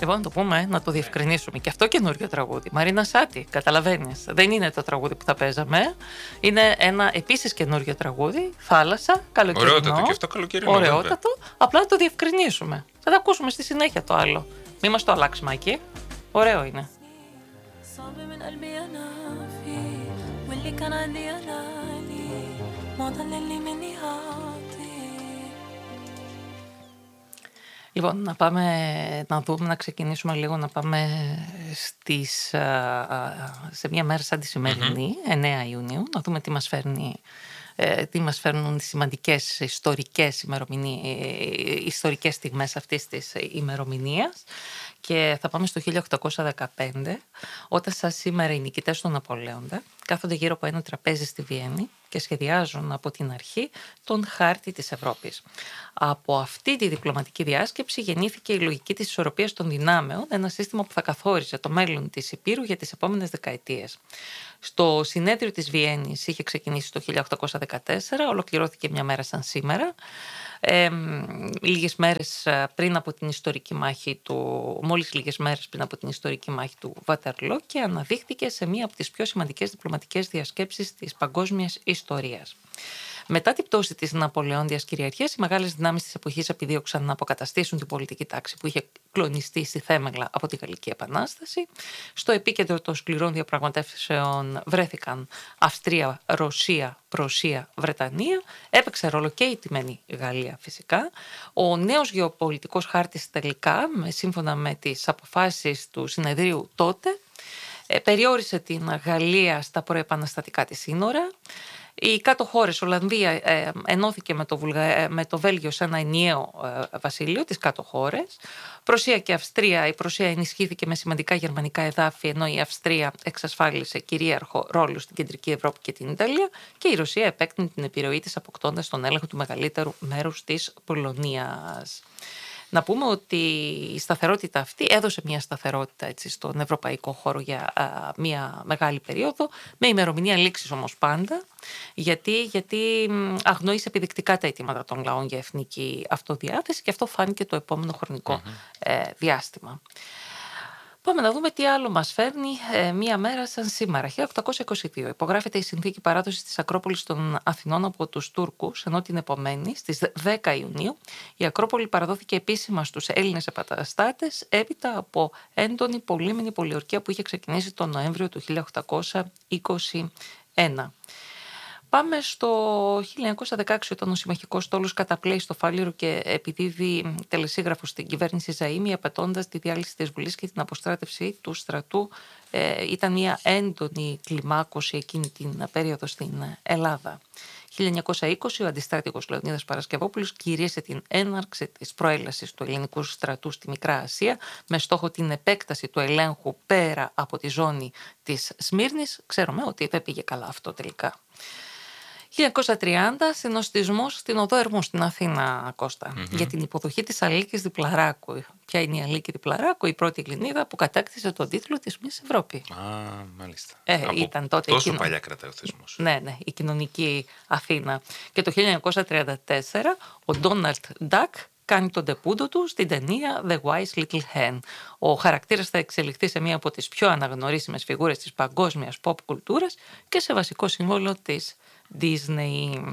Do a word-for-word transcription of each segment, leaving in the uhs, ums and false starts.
Λοιπόν, να το πούμε, να το διευκρινίσουμε. Και αυτό καινούριο τραγούδι. Μαρίνα Σάτι, καταλαβαίνεις. Δεν είναι το τραγούδι που θα παίζαμε. Είναι ένα επίσης καινούριο τραγούδι. Θάλασσα, καλοκαιρινό. Ωραιότατο και αυτό καλοκαιρινό. Ωραιότατο. Απλά να το διευκρινίσουμε. Θα το ακούσουμε στη συνέχεια το άλλο. Μη μας το αλλάξει, Μάκη. Ωραίο είναι. Λοιπόν, να πάμε να δούμε, να ξεκινήσουμε λίγο, να πάμε στις, σε μια μέρα σαν τη σημερινή, mm-hmm. εννέα Ιουνίου, να δούμε τι μας φέρνει, τι μας φέρνουν τις σημαντικές ιστορικές, ιστορικές στιγμές αυτής της ημερομηνίας. Και θα πάμε στο χίλια οκτακόσια δεκαπέντε, όταν σαν σήμερα οι νικητές του Ναπολέοντα κάθονται γύρω από ένα τραπέζι στη Βιέννη και σχεδιάζουν από την αρχή τον χάρτη της Ευρώπης. Από αυτή τη διπλωματική διάσκεψη γεννήθηκε η λογική της ισορροπίας των δυνάμεων, ένα σύστημα που θα καθόριζε το μέλλον της Υπήρου για τις επόμενες δεκαετίες. Στο συνέδριο της Βιέννης είχε ξεκινήσει το χίλια οκτακόσια δεκατέσσερα, ολοκληρώθηκε μια μέρα σαν σήμερα. Ε, λίγες μέρες πριν από την ιστορική μάχη του, μόλις λίγες μέρες πριν από την ιστορική μάχη του Βατερλό, και αναδείχθηκε σε μία από τις πιο σημαντικές διπλωματικές διασκέψεις της παγκόσμιας ιστορίας. Μετά την πτώση της Ναπολεόντιας κυριαρχίας, οι μεγάλες δυνάμεις της εποχής επιδίωξαν να αποκαταστήσουν την πολιτική τάξη που είχε κλονιστεί στη θέμελα από τη Γαλλική Επανάσταση. Στο επίκεντρο των σκληρών διαπραγματεύσεων βρέθηκαν Αυστρία, Ρωσία, Πρωσία, Βρετανία. Έπαιξε ρόλο και η τιμένη Γαλλία φυσικά. Ο νέος γεωπολιτικός χάρτης τελικά, σύμφωνα με τις αποφάσεις του συνεδρίου τότε, περιόρισε την Γαλλία στα προεπαναστατικά της σύνορα. Οι κάτω χώρες, Ολλανδία ε, ενώθηκε με το, Βουλγα... με το Βέλγιο σε ένα ενιαίο ε, βασίλειο, τις κάτω χώρες. Πρωσία και Αυστρία, η Πρωσία ενισχύθηκε με σημαντικά γερμανικά εδάφη, ενώ η Αυστρία εξασφάλισε κυρίαρχο ρόλο στην κεντρική Ευρώπη και την Ιταλία, και η Ρωσία επέκτηνε την επιρροή της αποκτώντας τον έλεγχο του μεγαλύτερου μέρους της Πολωνίας. Να πούμε ότι η σταθερότητα αυτή έδωσε μια σταθερότητα, έτσι, στον ευρωπαϊκό χώρο για α, μια μεγάλη περίοδο, με ημερομηνία λήξης όμως πάντα, γιατί, γιατί αγνοείς επιδεικτικά τα αιτήματα των λαών για εθνική αυτοδιάθεση, και αυτό φάνηκε το επόμενο χρονικό mm-hmm. ε, διάστημα. Πάμε να δούμε τι άλλο μας φέρνει ε, μία μέρα σαν σήμερα. χίλια οκτακόσια είκοσι δύο υπογράφεται η συνθήκη παράδοσης της Ακρόπολης των Αθηνών από τους Τούρκους, ενώ την επομένη, στις δέκα Ιουνίου, η Ακρόπολη παραδόθηκε επίσημα στους Έλληνες επαναστάτες, έπειτα από έντονη πολύμηνη πολιορκία που είχε ξεκινήσει τον Νοέμβριο του χίλια οκτακόσια είκοσι ένα. Πάμε στο χίλια εννιακόσια δεκαέξι, όταν ο συμμαχικός στόλος καταπλέει στο Φάληρο και επιδίδει τελεσίγραφο στην κυβέρνηση Ζαΐμι, απαιτώντας τη διάλυση της Βουλής και την αποστράτευση του στρατού. Ε, ήταν μια έντονη κλιμάκωση εκείνη την περίοδο στην Ελλάδα. χίλια εννιακόσια είκοσι, ο αντιστράτηγος Λεωνίδας Παρασκευόπουλος κυρίσε την έναρξη της προέλασης του ελληνικού στρατού στη Μικρά Ασία, με στόχο την επέκταση του ελέγχου πέρα από τη ζώνη της Σμύρνης. Ξέρουμε ότι δεν πήγε καλά αυτό τελικά. χίλια εννιακόσια τριάντα, συνοστισμός στην Οδό Ερμού στην Αθήνα, Κώστα, mm-hmm. για την υποδοχή της Αλίκης Διπλαράκου. Ποια είναι η Αλίκη Διπλαράκου? Η πρώτη Ελληνίδα που κατάκτησε τον τίτλο της Μις Ευρώπη. Α, μάλιστα. Ε, ήταν τότε τόσο κοινο... παλιά κρατάει ο θεσμός. Ναι, ναι, η κοινωνική Αθήνα. Και το χίλια εννιακόσια τριάντα τέσσερα ο Ντόναλντ Ντακ κάνει τον τεπούντο του στην ταινία The Wise Little Hen. Ο χαρακτήρας θα εξελιχθεί σε μία από τις πιο αναγνωρίσιμες φιγούρες της παγκόσμιας pop κουλτούρας και σε βασικό σύμβολο της Disney.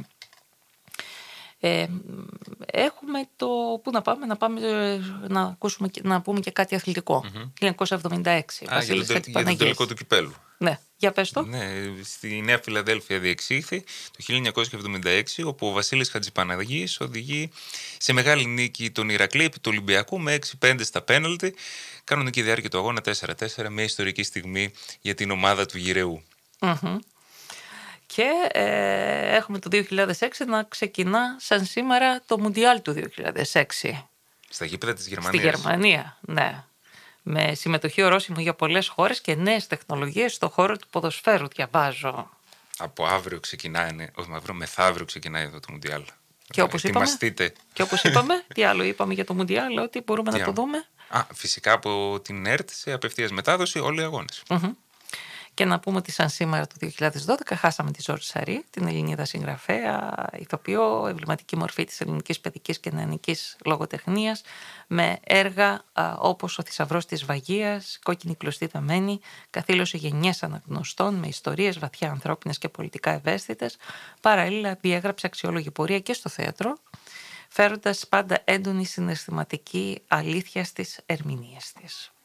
Ε, έχουμε το... Πού να πάμε? Να πάμε να, ακούσουμε, να πούμε και κάτι αθλητικό. Mm-hmm. χίλια εννιακόσια εβδομήντα έξι. Α, για, το, για το τελικό του κυπέλου. Ναι, για πες το. Ναι, στη Νέα Φιλαδέλφια διεξήχθη το χίλια εννιακόσια εβδομήντα έξι, όπου ο Βασίλης Χατζηπαναγής οδηγεί σε μεγάλη νίκη τον Ηρακλή επί του Ολυμπιακού με έξι πέντε στα πέναλτι. Κανονική διάρκεια του αγώνα τέσσερα τέσσερα, μια ιστορική στιγμή για την ομάδα του Γυρεού. Mm-hmm. Και ε, έχουμε το δύο χιλιάδες έξι να ξεκινά σαν σήμερα το Μουντιάλ του δύο χιλιάδες έξι. Στα γήπεδα της Γερμανίας. Στη Γερμανία, ναι. Με συμμετοχή ορόσημο για πολλές χώρες και νέες τεχνολογίες στον χώρο του ποδοσφαίρου, διαβάζω. Από αύριο ξεκινάει, όχι αύριο, μεθαύριο ξεκινάει εδώ το Μουντιάλ. Και όπως είπαμε, και όπως είπαμε, τι άλλο είπαμε για το Μουντιάλ, ότι μπορούμε τι να άλλο. το δούμε. Α, φυσικά από την ΕΡΤ σε απευθείας μετάδοση όλοι οι αγώνες. Mm-hmm. Και να πούμε ότι σαν σήμερα το δύο χιλιάδες δώδεκα χάσαμε τη Ζόρζ Σαρή, την Ελληνίδα συγγραφέα, ηθοποιό, εμβληματική μορφή της ελληνικής παιδικής και νεανικής λογοτεχνίας, με έργα α, όπως «Ο θησαυρός της Βαγίας», «Κόκκινη κλωστή ταμένη», καθήλωσε γενιές αναγνωστών με ιστορίες βαθιά ανθρώπινες και πολιτικά ευαίσθητες. Παράλληλα διέγραψε αξιόλογη πορεία και στο θέατρο, φέροντας πάντα έντονη συναισθηματική αλήθεια στις ερμηνείες της.